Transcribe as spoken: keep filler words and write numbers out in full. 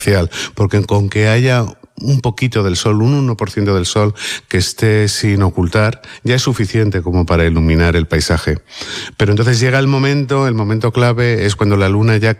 porque con que haya un poquito del sol, un uno por ciento del sol que esté sin ocultar, ya es suficiente como para iluminar el paisaje. Pero entonces llega el momento, el momento clave es cuando la luna ya